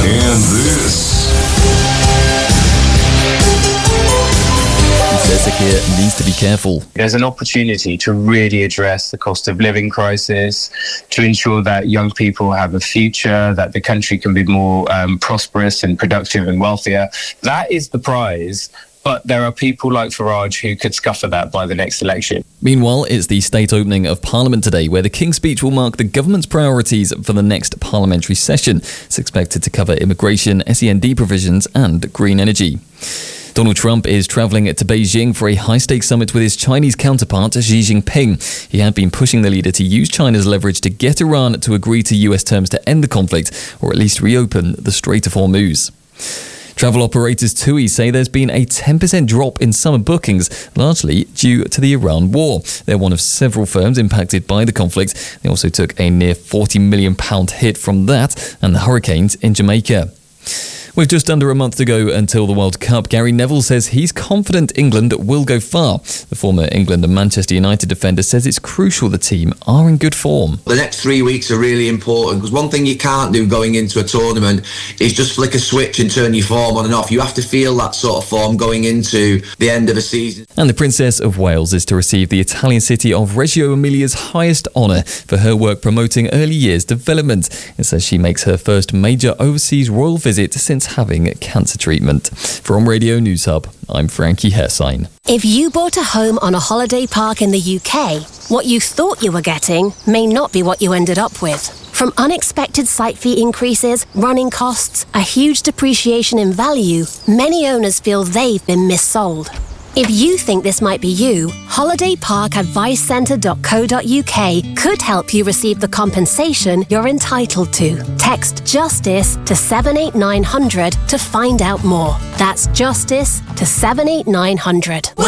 And this Sekir needs to be careful. There's an opportunity to really address the cost of living crisis, to ensure that young people have a future, that the country can be more prosperous and productive and wealthier. That is the prize. But there are people like Farage who could scupper that by the next election. Meanwhile, it's the state opening of Parliament today, where the King's speech will mark the government's priorities for the next parliamentary session. It's expected to cover immigration, SEND provisions and green energy. Donald Trump is travelling to Beijing for a high-stakes summit with his Chinese counterpart, Xi Jinping. He had been pushing the leader to use China's leverage to get Iran to agree to US terms to end the conflict, or at least reopen the Strait of Hormuz. Travel operators TUI say there's been a 10% drop in summer bookings, largely due to the Iran war. They're one of several firms impacted by the conflict. They also took a near £40 million hit from that and the hurricanes in Jamaica. With just under a month to go until the World Cup, Gary Neville says he's confident England will go far. The former England and Manchester United defender says it's crucial the team are in good form. The next 3 weeks are really important because one thing you can't do going into a tournament is just flick a switch and turn your form on and off. You have to feel that sort of form going into the end of a season. And the Princess of Wales is to receive the Italian city of Reggio Emilia's highest honour for her work promoting early years development. It says she makes her first major overseas royal visit since having cancer treatment. From Radio News Hub, I'm Frankie Hersign. If you bought a home on a holiday park in the UK, what you thought you were getting may not be what you ended up with. From unexpected site fee increases, running costs, a huge depreciation in value, many owners feel they've been missold. If you think this might be you, holidayparkadvicecentre.co.uk could help you receive the compensation you're entitled to. Text JUSTICE to 78900 to find out more. That's JUSTICE to 78900.